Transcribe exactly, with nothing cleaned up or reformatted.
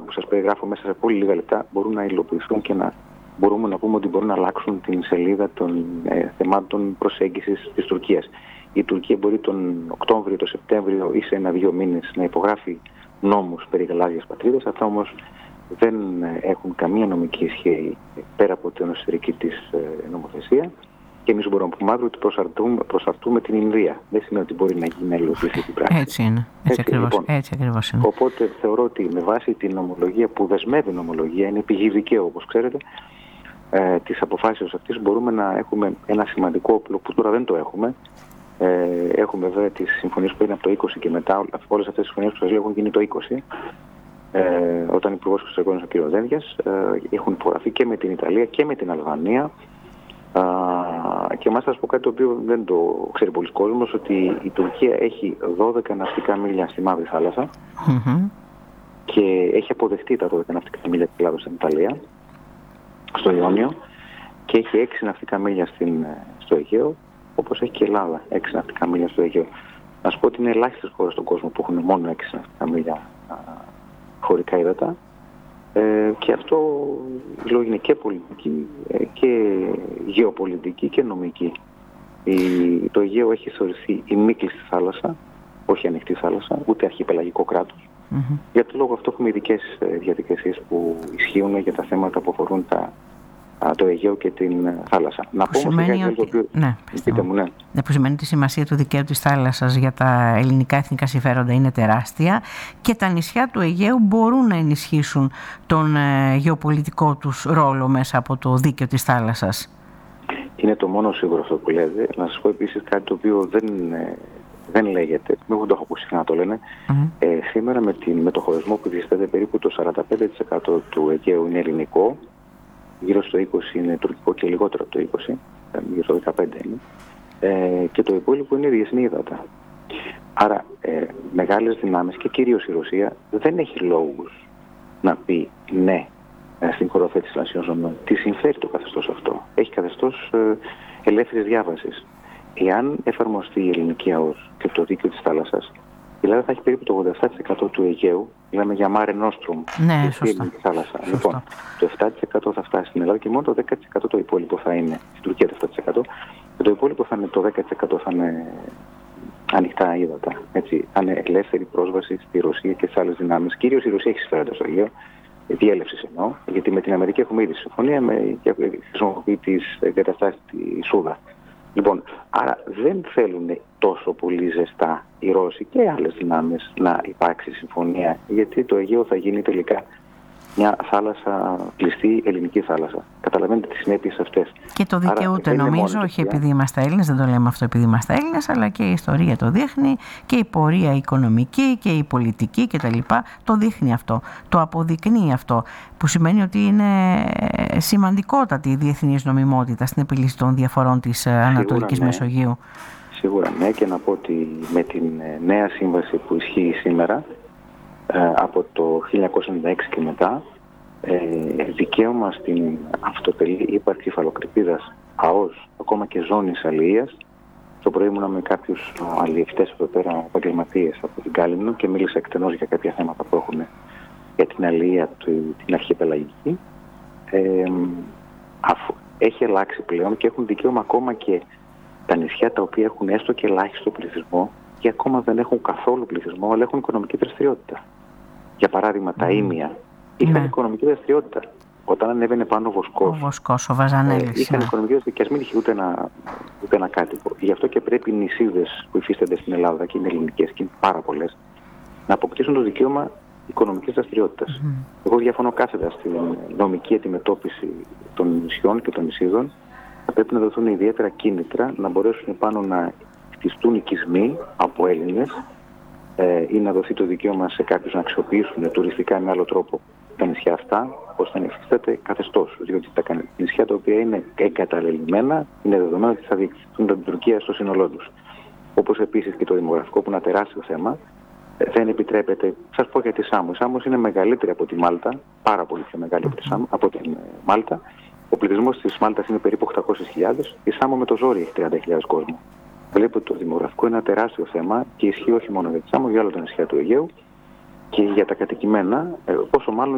που σας περιγράφω μέσα σε πολύ λίγα λεπτά μπορούν να υλοποιηθούν και να μπορούμε να πούμε ότι μπορούν να αλλάξουν την σελίδα των ε, θεμάτων προσέγγισης της Τουρκίας. Η Τουρκία μπορεί τον Οκτώβριο, τον Σεπτέμβριο ή σε ένα-δύο μήνες να υπογράφει νόμους περί γαλάζιας πατρίδας. Αυτά όμως δεν έχουν καμία νομική ισχύ πέρα από την εσωτερική της ε, νομοθεσία. Και εμείς μπορούμε να πούμε μαύρο ότι προσαρτούμε, προσαρτούμε την Ινδία. Δεν σημαίνει ότι μπορεί να γίνει να υλοποιηθεί την πράξη. Έτσι είναι. Έτσι, έτσι, ακριβώς, λοιπόν, έτσι ακριβώς είναι. Οπότε θεωρώ ότι με βάση την νομολογία που δεσμεύει η νομολογία, είναι πηγή δικαίου όπως ξέρετε, ε, της αποφάσεως αυτής μπορούμε να έχουμε ένα σημαντικό όπλο που τώρα δεν το έχουμε. Ε, έχουμε βέβαια τις συμφωνίες που είναι από το είκοσι και μετά, όλες αυτές τις συμφωνίες που σας λέω έχουν γίνει το είκοσι. Ε, όταν υπουργός εξωτερικών ο κ. Δένδιας ε, έχουν υπογραφεί και με την Ιταλία και με την Αλβανία. Uh, και μάλιστα θα σας πω κάτι το οποίο δεν το ξέρει πολλοί κόσμος, ότι η Τουρκία έχει δώδεκα ναυτικά μίλια στη Μαύρη Θάλασσα mm-hmm. και έχει αποδεχτεί τα δώδεκα ναυτικά μίλια της Ελλάδος στην Ιταλία, στο Ιόνιο, και έχει έξι ναυτικά μίλια στην, στο Αιγαίο, όπως έχει και η Ελλάδα έξι ναυτικά μίλια στο Αιγαίο. Να σου πω ότι είναι ελάχιστες χώρες στον κόσμο που έχουν μόνο έξι ναυτικά μίλια uh, χωρικά ύδατα. Ε, και αυτό η λόγη είναι και πολιτική ε, και γεωπολιτική και νομική. Η, το Αιγαίο έχει θεωρηθεί η μη κλειστή θάλασσα, όχι ανοιχτή θάλασσα, ούτε αρχιπελαγικό κράτος. Mm-hmm. Για τον λόγο αυτό έχουμε ειδικές διαδικασίες που ισχύουν για τα θέματα που αφορούν τα, το Αιγαίο και την θάλασσα. Να πω σημαίνει ότι... το οποίο... ναι, πείτε μου, ναι. Ναι, που σημαίνει ότι η σημασία του δικαίου της θάλασσας για τα ελληνικά εθνικά συμφέροντα είναι τεράστια και τα νησιά του Αιγαίου μπορούν να ενισχύσουν τον ε, γεωπολιτικό τους ρόλο μέσα από το δίκαιο της θάλασσας. Είναι το μόνο σίγουρο αυτό που λέτε. Να σας πω επίσης κάτι το οποίο δεν, ε, δεν λέγεται, μην το έχω ακούσει να το λένε. Mm-hmm. Ε, σήμερα με, την, με το χωρισμό που διαστάται περίπου το σαράντα πέντε τοις εκατό του Αιγαίου είναι ελληνικό. Γύρω στο είκοσι είναι τουρκικό και λιγότερο από το είκοσι, γύρω στο δεκαπέντε είναι. Ε, και το υπόλοιπο είναι διεθνή ύδατα. Άρα ε, μεγάλες δυνάμεις και κυρίως η Ρωσία δεν έχει λόγους να πει ναι στην χωροθέτηση θαλασσιών ζωνών. Τι συμφέρει το καθεστώς αυτό. Έχει καθεστώς ε, ελεύθερης διάβασης. Εάν εφαρμοστεί η ελληνική ΑΟΣ και το δίκαιο της θάλασσας, η Ελλάδα θα έχει περίπου το ογδόντα επτά τοις εκατό του Αιγαίου, μιλάμε για Mare Nostrum, ναι, σωστά. Τη θάλασσα. Σωστά. Λοιπόν, το επτά τοις εκατό θα φτάσει στην Ελλάδα και μόνο το δέκα τοις εκατό το υπόλοιπο θα είναι, στην Τουρκία το επτά τοις εκατό, και το υπόλοιπο θα είναι, το δέκα τοις εκατό θα είναι ανοιχτά ύδατα. Έτσι, θα είναι ελεύθερη πρόσβαση στη Ρωσία και στις άλλες δυνάμεις. Κυρίως η Ρωσία έχει συμφέροντα στο Αιγαίο, διέλευσης εννοώ, γιατί με την Αμερική έχουμε ήδη συμφωνία με, και χρησιμοποιεί τις εγκαταστάσεις στη Σούδα. Λοιπόν, άρα δεν θέλουν τόσο πολύ ζεστά οι Ρώσοι και άλλες δυνάμεις να υπάρξει συμφωνία, γιατί το Αιγαίο θα γίνει τελικά μια θάλασσα, κλειστή ελληνική θάλασσα. Καταλαβαίνετε τις συνέπειες αυτές. Και το δικαιούται νομίζω, όχι επειδή είμαστε Έλληνες, δεν το λέμε αυτό επειδή είμαστε Έλληνες, αλλά και η ιστορία το δείχνει και η πορεία οικονομική και η πολιτική κτλ. Το δείχνει αυτό, το αποδεικνύει αυτό, που σημαίνει ότι είναι σημαντικότατη η διεθνής νομιμότητα στην επίλυση των διαφορών της Σίγουρα, Ανατολικής ναι. Μεσογείου. Σίγουρα ναι, και να πω ότι με την νέα σύμβαση που ισχύει σήμερα, από το χίλια εννιακόσια ενενήντα έξι και μετά, ε, δικαίωμα στην αυτοτελή ύπαρξη υφαλοκρηπίδας ΑΟΣ, ακόμα και ζώνης αλληλείας. Το πρωί ήμουνα με κάποιους αλληλευτές εδώ πέρα, επαγγελματίες από την Κάλυμνο, και μίλησα εκτενώς για κάποια θέματα που έχουν για την αλληλεία του, την αρχιεπελαγική. Ε, αφού έχει αλλάξει πλέον και έχουν δικαίωμα ακόμα και τα νησιά τα οποία έχουν έστω και ελάχιστο πληθυσμό και ακόμα δεν έχουν καθόλου πληθυσμό, αλλά έχουν οικονομική δραστηριότητα. Για παράδειγμα, τα Ήμια είχαν ναι. οικονομική δραστηριότητα. Όταν ανέβαινε πάνω ο Βοσκός, ο, Βοσκός, ο Βαζανέλης, ε, είχαν ναι. οικονομική δραστηριότητα και ας μην είχε ούτε ένα, ούτε ένα κάτοικο. Γι' αυτό και πρέπει οι νησίδες που υφίστανται στην Ελλάδα και είναι ελληνικές και είναι πάρα πολλές, να αποκτήσουν το δικαίωμα οικονομικής δραστηριότητας. Mm. Εγώ διαφωνώ κάθετα στην νομική αντιμετώπιση των νησιών και των νησίδων. Θα πρέπει να δοθούν ιδιαίτερα κίνητρα να μπορέσουν πάνω να χτιστούν οικισμοί από Έλληνες ε, ή να δοθεί το δικαίωμα σε κάποιους να αξιοποιήσουν τουριστικά με άλλο τρόπο τα νησιά αυτά, ώστε να υφίσταται καθεστώς. Διότι τα νησιά τα οποία είναι εγκαταλελειμμένα είναι δεδομένο ότι θα διεκδικηθούν την Τουρκία στο σύνολό τους. Όπως επίσης και το δημογραφικό, που είναι ένα τεράστιο θέμα, δεν επιτρέπεται. Σας πω για τη Σάμο. Η Σάμος είναι μεγαλύτερη από τη Μάλτα, πάρα πολύ πιο μεγάλη από τη Σάμο, από την Μάλτα. Ο πληθυσμός της Μάλτας είναι περίπου οκτακόσιες χιλιάδες. Η Σάμο με το ζόρι έχει τριάντα χιλιάδες κόσμο. Βλέπω ότι το δημογραφικό είναι ένα τεράστιο θέμα και ισχύει όχι μόνο για τη Σάμο, για όλα τα νησιά του Αιγαίου και για τα κατοικημένα, πόσο μάλλον